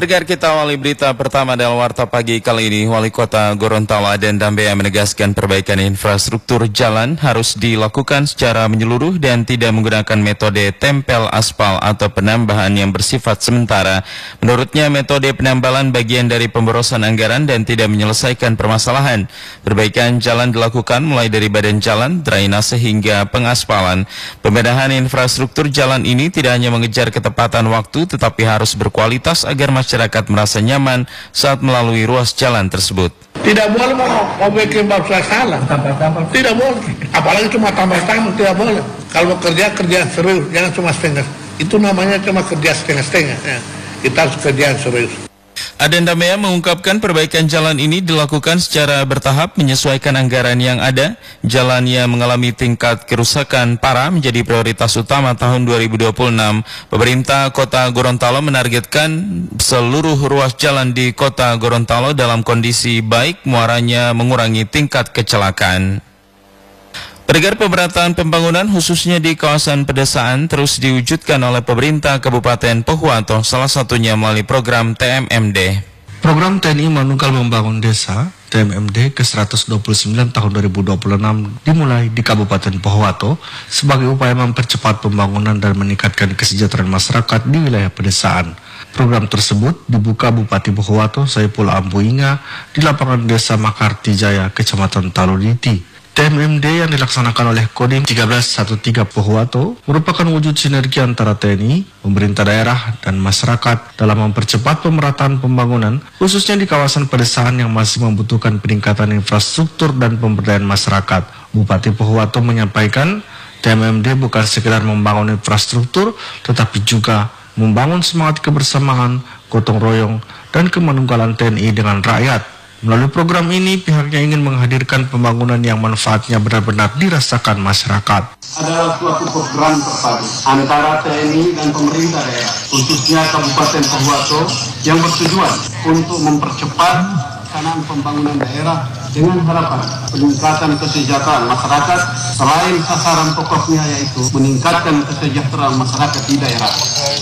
Pendengar, kita awali berita pertama dalam Warta Pagi kali ini. Wali Kota Gorontalo Aden Dambea menegaskan perbaikan infrastruktur jalan harus dilakukan secara menyeluruh dan tidak menggunakan metode tempel aspal atau penambahan yang bersifat sementara. Menurutnya, metode penambalan bagian dari pemborosan anggaran dan tidak menyelesaikan permasalahan. Perbaikan jalan dilakukan mulai dari badan jalan, drainase hingga pengaspalan. Pembenahan infrastruktur jalan ini tidak hanya mengejar ketepatan waktu tetapi harus berkualitas agar masyarakat merasa nyaman saat melalui ruas jalan tersebut. Tidak boleh mau bikin bangsa salah. Tidak boleh. Apalagi cuma tambah-tambah, tidak boleh. Kalau kerja serius, jangan cuma setengah. Itu namanya cuma kerja setengah-setengah. Ya. Kita harus kerja serius. Aden Dambea mengungkapkan perbaikan jalan ini dilakukan secara bertahap menyesuaikan anggaran yang ada. Jalan yang mengalami tingkat kerusakan parah menjadi prioritas utama tahun 2026. Pemerintah Kota Gorontalo menargetkan seluruh ruas jalan di Kota Gorontalo dalam kondisi baik, muaranya mengurangi tingkat kecelakaan. Pendengar, pemerataan pembangunan khususnya di kawasan pedesaan terus diwujudkan oleh pemerintah Kabupaten Pohuwato, salah satunya melalui program TMMD. Program TNI Manunggal Membangun Desa TMMD ke-129 tahun 2026 dimulai di Kabupaten Pohuwato sebagai upaya mempercepat pembangunan dan meningkatkan kesejahteraan masyarakat di wilayah pedesaan. Program tersebut dibuka Bupati Pohuwato Saiful Ambuinga di lapangan Desa Makartijaya, Kecamatan Taloditi. TMMD yang dilaksanakan oleh Kodim 1313 Pohuwato merupakan wujud sinergi antara TNI, pemerintah daerah, dan masyarakat dalam mempercepat pemerataan pembangunan, khususnya di kawasan pedesaan yang masih membutuhkan peningkatan infrastruktur dan pemberdayaan masyarakat. Bupati Pohuwato menyampaikan, TMMD bukan sekedar membangun infrastruktur, tetapi juga membangun semangat kebersamaan, gotong royong, dan kemanunggalan TNI dengan rakyat. Melalui program ini, pihaknya ingin menghadirkan pembangunan yang manfaatnya benar-benar dirasakan masyarakat. Adalah suatu program terpadu antara TNI dan pemerintah daerah, khususnya Kabupaten Pohuwato, yang bertujuan untuk mempercepat pelaksanaan pembangunan daerah dengan harapan peningkatan kesejahteraan masyarakat, selain sasaran pokoknya yaitu meningkatkan kesejahteraan masyarakat di daerah.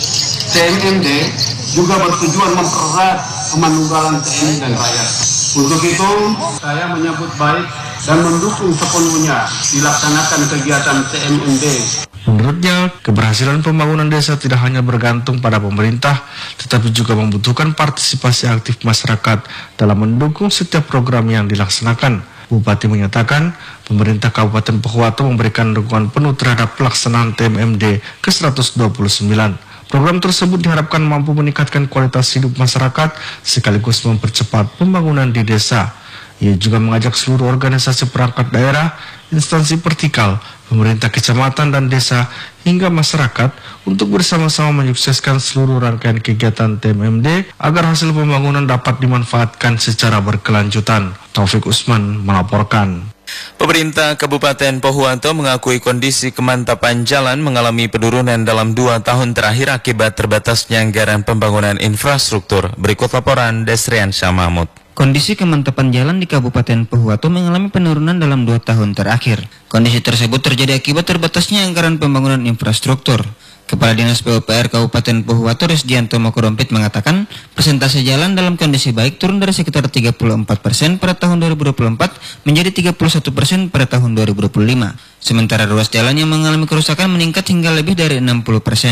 TMMD juga bertujuan mempererat kemanunggalan TNI dan rakyat. Untuk itu, saya menyambut baik dan mendukung sepenuhnya dilaksanakan kegiatan TMMD. Menurutnya, keberhasilan pembangunan desa tidak hanya bergantung pada pemerintah, tetapi juga membutuhkan partisipasi aktif masyarakat dalam mendukung setiap program yang dilaksanakan. Bupati menyatakan, pemerintah Kabupaten Pohuwato memberikan dukungan penuh terhadap pelaksanaan TMMD ke-129. Program tersebut diharapkan mampu meningkatkan kualitas hidup masyarakat sekaligus mempercepat pembangunan di desa. Ia juga mengajak seluruh organisasi perangkat daerah, instansi vertikal, pemerintah kecamatan dan desa, hingga masyarakat untuk bersama-sama menyukseskan seluruh rangkaian kegiatan TMMD agar hasil pembangunan dapat dimanfaatkan secara berkelanjutan. Taufik Usman melaporkan. Pemerintah Kabupaten Pohuwato mengakui kondisi kemantapan jalan mengalami penurunan dalam 2 tahun terakhir akibat terbatasnya anggaran pembangunan infrastruktur. Berikut laporan Desrian Syah Mahmud. Kondisi kemantapan jalan di Kabupaten Pohuwato mengalami penurunan dalam 2 tahun terakhir. Kondisi tersebut terjadi akibat terbatasnya anggaran pembangunan infrastruktur. Kepala Dinas PUPR Kabupaten Pohuwato Resdianto Mokorompit mengatakan persentase jalan dalam kondisi baik turun dari sekitar 34% pada tahun 2024 menjadi 31% pada tahun 2025. Sementara ruas jalan yang mengalami kerusakan meningkat hingga lebih dari 60%.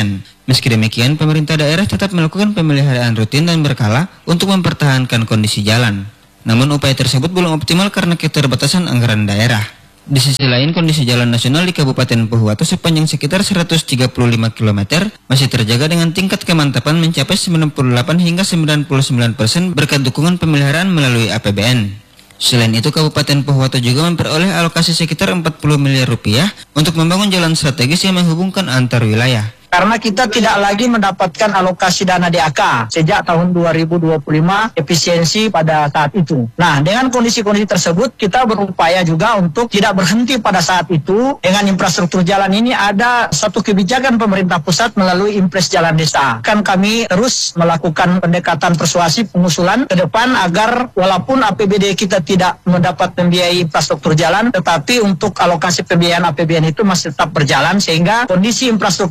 Meski demikian, pemerintah daerah tetap melakukan pemeliharaan rutin dan berkala untuk mempertahankan kondisi jalan. Namun upaya tersebut belum optimal karena keterbatasan anggaran daerah. Di sisi lain, kondisi jalan nasional di Kabupaten Pohuwato sepanjang sekitar 135 km masih terjaga dengan tingkat kemantapan mencapai 98 hingga 99% berkat dukungan pemeliharaan melalui APBN. Selain itu, Kabupaten Pohuwato juga memperoleh alokasi sekitar 40 miliar rupiah untuk membangun jalan strategis yang menghubungkan antar wilayah. Karena kita tidak lagi mendapatkan alokasi dana DAK sejak tahun 2025 efisiensi pada saat itu. Nah, dengan kondisi-kondisi tersebut kita berupaya juga untuk tidak berhenti pada saat itu. Dengan infrastruktur jalan ini ada satu kebijakan pemerintah pusat melalui Impres Jalan Desa. Kan kami terus melakukan pendekatan persuasif pengusulan ke depan agar walaupun APBD kita tidak mendapat membiayai infrastruktur jalan, tetapi untuk alokasi pembiayaan APBN itu masih tetap berjalan sehingga kondisi infrastruktur jalan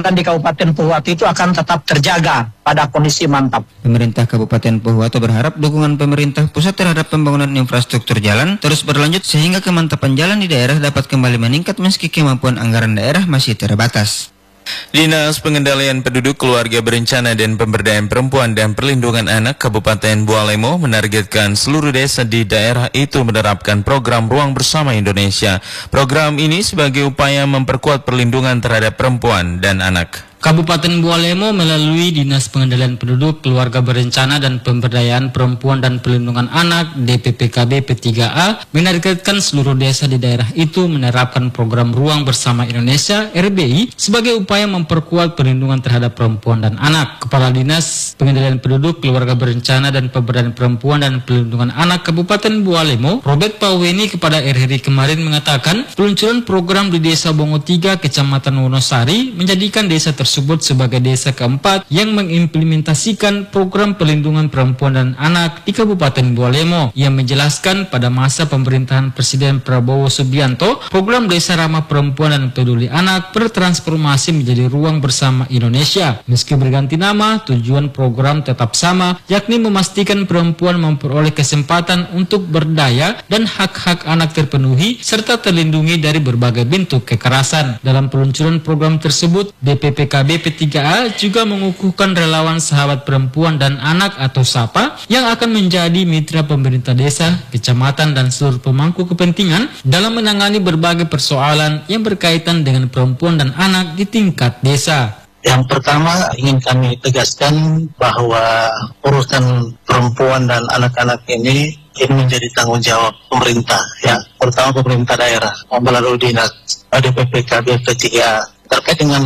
kesehatan di Kabupaten Pohuwato itu akan tetap terjaga pada kondisi mantap. Pemerintah Kabupaten Pohuwato berharap dukungan pemerintah pusat terhadap pembangunan infrastruktur jalan terus berlanjut sehingga kemantapan jalan di daerah dapat kembali meningkat meski kemampuan anggaran daerah masih terbatas. Dinas Pengendalian Penduduk, Keluarga Berencana dan Pemberdayaan Perempuan dan Perlindungan Anak Kabupaten Bualemo menargetkan seluruh desa di daerah itu menerapkan program Ruang Bersama Indonesia. Program ini sebagai upaya memperkuat perlindungan terhadap perempuan dan anak. Kabupaten Bualemo melalui Dinas Pengendalian Penduduk, Keluarga Berencana dan Pemberdayaan Perempuan dan Perlindungan Anak DPPKB P3A menargetkan seluruh desa di daerah itu menerapkan program Ruang Bersama Indonesia RBI sebagai upaya memperkuat perlindungan terhadap perempuan dan anak. Kepala Dinas Pengendalian Penduduk, Keluarga Berencana dan Pemberdayaan Perempuan dan Perlindungan Anak Kabupaten Bualemo, Robert Pauweni kepada RRI kemarin mengatakan peluncuran program di Desa Bongo 3, Kecamatan Wonosari menjadikan desa tersebut sebagai desa keempat yang mengimplementasikan program perlindungan perempuan dan anak di Kabupaten Bualemo. Ia menjelaskan pada masa pemerintahan Presiden Prabowo Subianto, program Desa Ramah Perempuan dan Peduli Anak bertransformasi menjadi Ruang Bersama Indonesia. Meski berganti nama, tujuan program tetap sama, yakni memastikan perempuan memperoleh kesempatan untuk berdaya dan hak-hak anak terpenuhi serta terlindungi dari berbagai bentuk kekerasan. Dalam peluncuran program tersebut, DPPKB P3A juga mengukuhkan relawan sahabat perempuan dan anak atau SAPA yang akan menjadi mitra pemerintah desa, kecamatan, dan seluruh pemangku kepentingan dalam menangani berbagai persoalan yang berkaitan dengan perempuan dan anak di tingkat desa. Yang pertama ingin kami tegaskan bahwa urusan perempuan dan anak-anak ini menjadi tanggung jawab pemerintah, ya, terutama pemerintah daerah melalui Dinas DPPKB P3A. Terkait dengan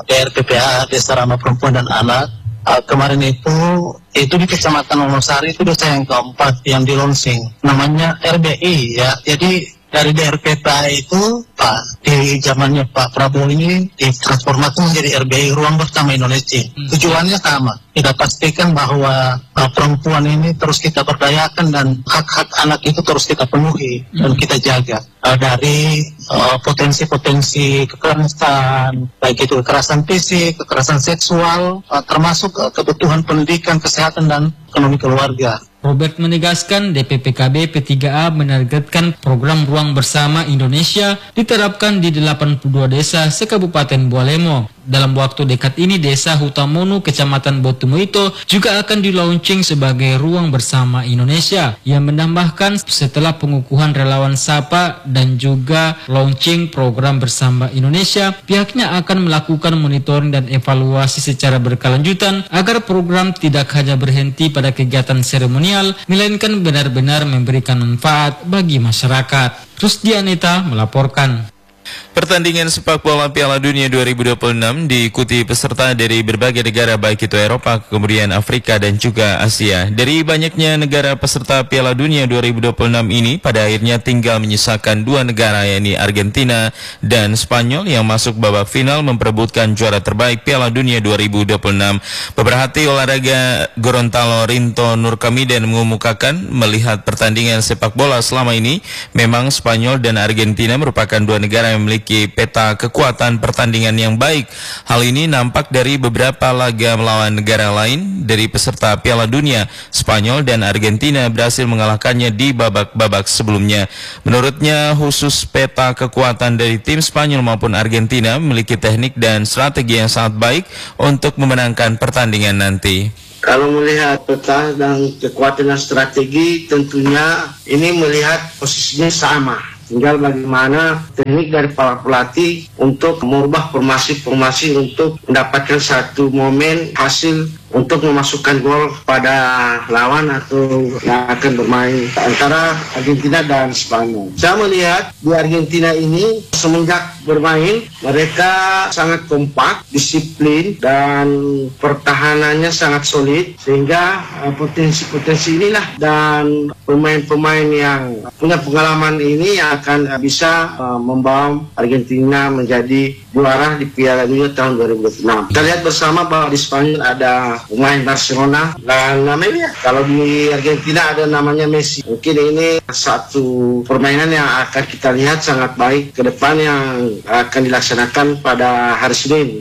DRPPA Desa Ramah Perempuan dan Anak, kemarin itu di Kecamatan Wonosari itu desa yang keempat yang di launching, namanya RBI, ya. Jadi dari DRPPA itu di zamannya Pak Prabowo ini ditransformasi menjadi RBI Ruang Bersama Indonesia. Tujuannya sama, kita pastikan bahwa perempuan ini terus kita berdayakan dan hak-hak anak itu terus kita penuhi dan kita jaga dari potensi-potensi kekerasan, baik itu kekerasan fisik, kekerasan seksual, termasuk kebutuhan pendidikan, kesehatan, dan ekonomi keluarga. Robert menegaskan DPPKB P3A menargetkan program Ruang Bersama Indonesia diterapkan di 82 desa se-Kabupaten Bualemo. Dalam waktu dekat ini, Desa Hutamonu, Kecamatan Botumoito juga akan di-launching sebagai Ruang Bersama Indonesia. Ia menambahkan setelah pengukuhan relawan SAPA dan juga launching program Bersama Indonesia, pihaknya akan melakukan monitoring dan evaluasi secara berkelanjutan agar program tidak hanya berhenti pada kegiatan seremonial, melainkan benar-benar memberikan manfaat bagi masyarakat. Rusdi Anita melaporkan. Pertandingan sepak bola Piala Dunia 2026 diikuti peserta dari berbagai negara baik itu Eropa, kemudian Afrika dan juga Asia. Dari banyaknya negara peserta Piala Dunia 2026 ini, pada akhirnya tinggal menyisakan dua negara, yakni Argentina dan Spanyol yang masuk babak final memperebutkan juara terbaik Piala Dunia 2026. Pemerhati olahraga Gorontalo Rinto Nurkamiden mengemukakan melihat pertandingan sepak bola selama ini, memang Spanyol dan Argentina merupakan dua negara yang memiliki peta kekuatan pertandingan yang baik. Hal ini nampak dari beberapa laga melawan negara lain dari peserta Piala Dunia. Spanyol dan Argentina berhasil mengalahkannya di babak-babak sebelumnya. Menurutnya, khusus peta kekuatan dari tim Spanyol maupun Argentina memiliki teknik dan strategi yang sangat baik untuk memenangkan pertandingan nanti. Kalau melihat peta dan kekuatan dan strategi, tentunya ini melihat posisinya sama. Tinggal bagaimana teknik dari para pelatih untuk merubah formasi-formasi untuk mendapatkan satu momen hasil untuk memasukkan gol pada lawan atau yang akan bermain antara Argentina dan Spanyol. Saya melihat di Argentina ini semenjak bermain mereka sangat kompak, disiplin, dan pertahanannya sangat solid, sehingga potensi-potensi inilah dan pemain-pemain yang punya pengalaman ini yang akan bisa membawa Argentina menjadi juara di Piala Dunia tahun 2026. Kita lihat bersama bahwa di Spanyol ada pemain Barcelona dan namanya, kalau di Argentina ada namanya Messi. Mungkin ini satu permainan yang akan kita lihat sangat baik ke depan yang akan dilaksanakan pada hari Senin.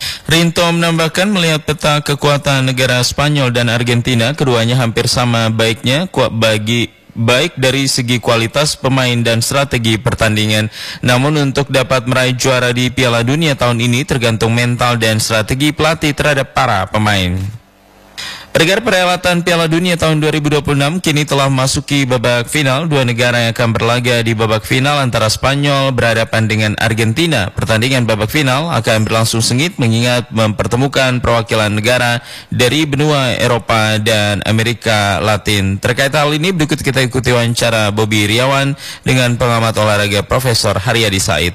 Rinto menambahkan melihat peta kekuatan negara Spanyol dan Argentina, keduanya hampir sama baiknya baik dari segi kualitas pemain dan strategi pertandingan. Namun untuk dapat meraih juara di Piala Dunia tahun ini tergantung mental dan strategi pelatih terhadap para pemain. Peregar perhelatan Piala Dunia tahun 2026 kini telah memasuki babak final. Dua negara yang akan berlaga di babak final antara Spanyol berhadapan dengan Argentina. Pertandingan babak final akan berlangsung sengit mengingat mempertemukan perwakilan negara dari benua Eropa dan Amerika Latin. Terkait hal ini berikut kita ikuti wawancara Bobby Riawan dengan pengamat olahraga Profesor Haryadi Said.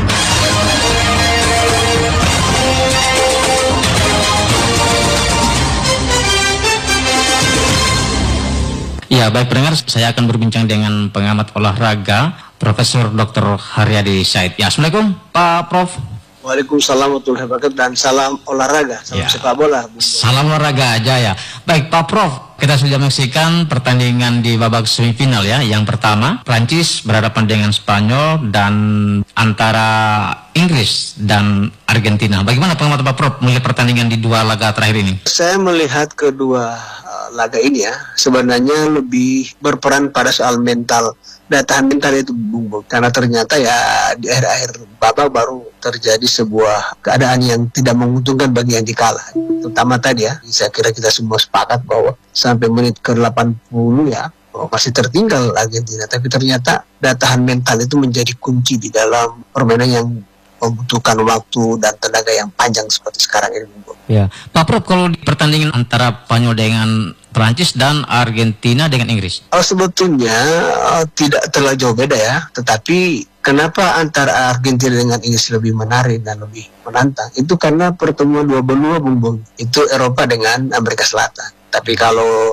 Ya, baik pendengar, saya akan berbincang dengan pengamat olahraga Profesor Dr. Haryadi Said. Ya, Assalamualaikum Pak Prof. Waalaikumsalam warahmatullahi wabarakatuh dan salam olahraga, salam sepak bola. Salam olahraga aja ya. Baik Pak Prof, kita sudah menyaksikan pertandingan di babak semifinal ya. Yang pertama, Prancis berhadapan dengan Spanyol dan antara Inggris dan Argentina. Bagaimana pengamat Pak Prof melihat pertandingan di dua laga terakhir ini? Saya melihat kedua laga ini ya sebenarnya lebih berperan pada soal mental, daya tahan mental itu Bung, karena ternyata ya di akhir-akhir babak baru terjadi sebuah keadaan yang tidak menguntungkan bagi yang dikalah, terutama tadi ya. Saya kira kita semua sepakat bahwa sampai menit ke-80 ya masih tertinggal Argentina, tapi ternyata daya tahan mental itu menjadi kunci di dalam permainan yang membutuhkan waktu dan tenaga yang panjang seperti sekarang ini. Ya, Pak Prof, kalau di pertandingan antara Spanyol dengan Prancis dan Argentina dengan Inggris? Sebetulnya tidak terlalu jauh beda ya, tetapi kenapa antara Argentina dengan Inggris lebih menarik dan lebih menantang? Itu karena pertemuan dua benua Bung, itu Eropa dengan Amerika Selatan. Tapi kalau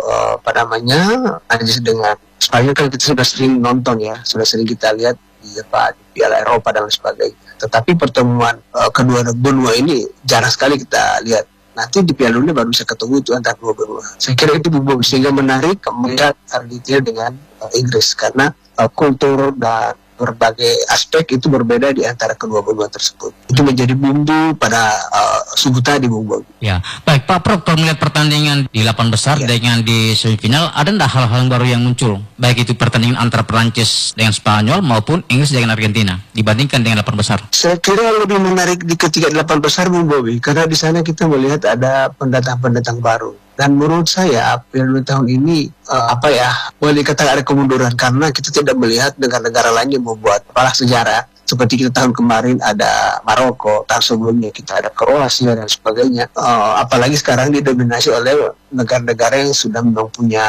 Prancis dengan Spanyol kan kita sudah sering nonton ya, sudah sering kita lihat di Piala Eropa dan sebagainya. Tetapi pertemuan kedua benua ini jarang sekali kita lihat. Nanti di Piala Dunia baru bisa ketemu itu antara dua benua. Saya kira itu sehingga menarik melihat Argentina dengan Inggris karena kultur dan berbagai aspek itu berbeda di antara kedua benua tersebut. Itu menjadi bumbu pada subuh tadi, Bung. Ya, baik Pak Prof, kalau melihat pertandingan di 8 besar dengan di semifinal, ada enggak hal-hal baru yang muncul? Baik itu pertandingan antara Perancis dengan Spanyol maupun Inggris dengan Argentina dibandingkan dengan 8 besar. Saya kira lebih menarik di ketika 8 besar, Bung Bobi, karena di sana kita melihat ada pendatang-pendatang baru. Dan menurut saya Piala Dunia tahun ini boleh dikatakan ada kemunduran karena kita tidak melihat negara-negara lain yang membuat sejarah. Seperti kita tahun kemarin ada Maroko, tahun sebelumnya kita ada Kroasia dan sebagainya. Apalagi sekarang didominasi oleh negara-negara yang sudah mempunyai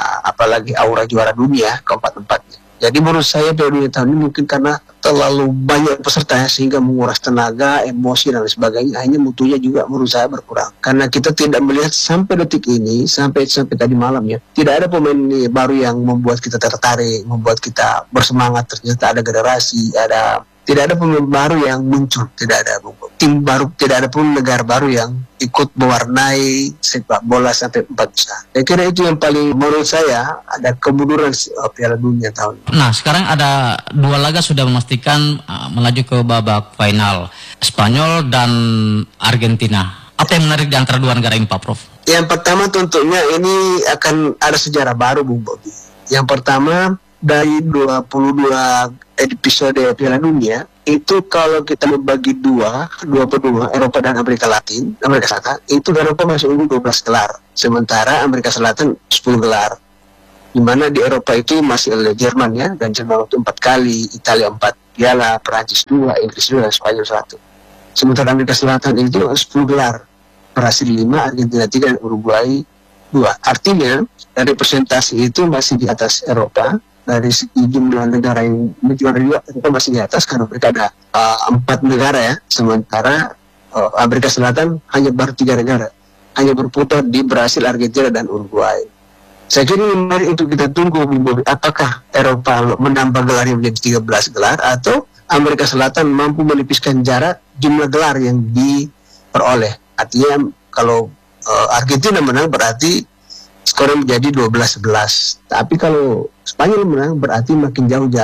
aura juara dunia keempat-empatnya. Jadi menurut saya Piala Dunia tahun ini mungkin karena terlalu banyak pesertanya sehingga menguras tenaga, emosi dan sebagainya, akhirnya mutunya juga menurut saya berkurang. Karena kita tidak melihat sampai detik ini, sampai tadi malam ya, tidak ada pemain baru yang membuat kita tertarik, membuat kita bersemangat. Ternyata ada generasi, tidak ada pemain baru yang muncul, tidak ada tim baru, tidak ada pun negara baru yang ikut mewarnai sepak bola sampai 4 besar. Saya kira itu yang paling menurut saya ada kemunduran Piala Dunia tahun ini. Nah, sekarang ada dua laga sudah memastikan melaju ke babak final, Spanyol dan Argentina. Apa yang menarik di antara dua negara ini, Pak Prof? Yang pertama tentunya ini akan ada sejarah baru, Bung Bobi. Yang pertama, dari 22 episode Piala Dunia, itu kalau kita membagi dua benua, Eropa dan Amerika Selatan, itu Eropa masih unggul 12 gelar. Sementara Amerika Selatan 10 gelar. Di mana di Eropa itu masih ada Jerman ya, dan Jerman waktu 4 kali, Italia 4 piala, Perancis 2, Inggris 2, dan Spanyol 1. Sementara Amerika Selatan itu 10 gelar. Brasil 5, Argentina 3, dan Uruguay 2. Artinya, dari presentasi itu masih di atas Eropa. Dari segi jumlah negara yang menjuara juga kita masih di atas karena mereka ada 4 negara ya, sementara Amerika Selatan hanya baru 3 negara, hanya berputar di Brasil, Argentina dan Uruguay. Saya kira menarik untuk kita tunggu apakah Eropa menambah gelar yang menjadi 13 gelar atau Amerika Selatan mampu menipiskan jarak jumlah gelar yang diperoleh. Artinya kalau Argentina menang berarti skornya menjadi 12-11. Tapi kalau Spanyol menang berarti makin jauh jarak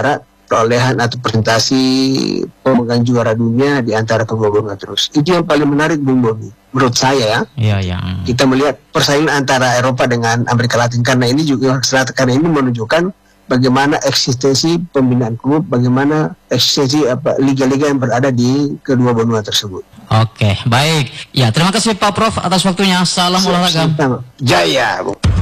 perolehan atau presentasi pemegang juara dunia di antara kedua benua terus. Itu yang paling menarik, Bung Bobby. Menurut saya kita melihat persaingan antara Eropa dengan Amerika Latin, karena ini juga karena ini menunjukkan bagaimana eksistensi pembinaan klub, bagaimana eksistensi liga-liga yang berada di kedua benua tersebut. Oke, baik. Ya, terima kasih Pak Prof atas waktunya. Salam olahraga. Jaya, Bu.